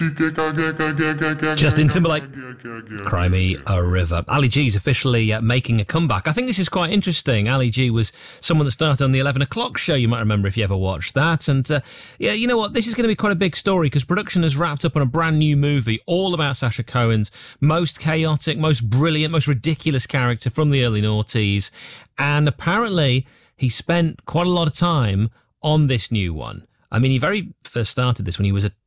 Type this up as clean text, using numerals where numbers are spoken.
Justin Timberlake, Cry Me a River. Ali G's officially making a comeback. I think this is quite interesting. Ali G was someone that started on the 11 o'clock show, you might remember if you ever watched that. And yeah, you know what? This is going to be quite a big story because production has wrapped up on a brand new movie all about Sacha Cohen's most chaotic, most brilliant, most ridiculous character from the early noughties. And apparently he spent quite a lot of time on this new one. I mean, he very first started this when he was a